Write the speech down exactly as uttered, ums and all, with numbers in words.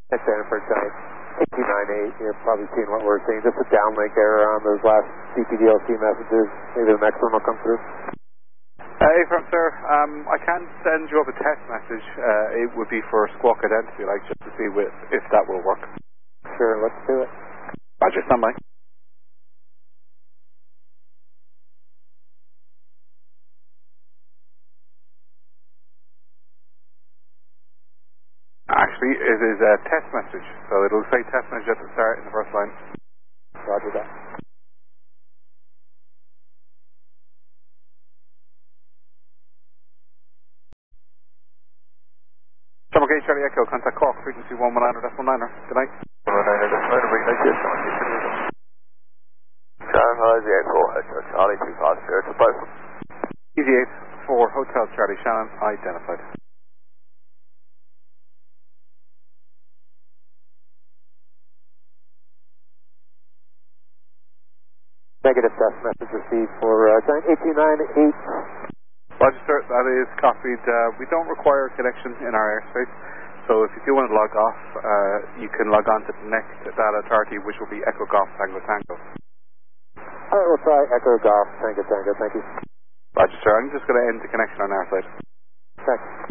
That's Jennifer Giant. eight two nine eight, you're probably seeing what we're seeing. Just a downlink error on those last C P D L C messages. Maybe the next one will come through. Uh, hey, from sir, um, I can send you up a test message. Uh, it would be for squawk identity, like just to see with, if that will work. Sure, let's do it. Roger, stand by. Actually, it is a test message, so it'll say test message at the start in the first line. Roger that. Trouble gauge Charlie Echo, contact Cork, frequency one one nine er, that's one niner. Good night. one niner, that's one niner, reignite this one. Shanghai Z eight four, Hotel Charlie, two five zero to both. E Z eight four, Hotel Charlie, Shannon, identified. Negative test message received for uh, Giant eight two nine eight. Roger, sir, that is copied. Uh, we don't require a connection in our airspace, so if you do want to log off, uh, you can log on to the next data authority, which will be Echo Golf Tango Tango. Alright, we'll try Echo Golf Tango Tango, thank you. Roger, sir, I'm just going to end the connection on our side. Thanks.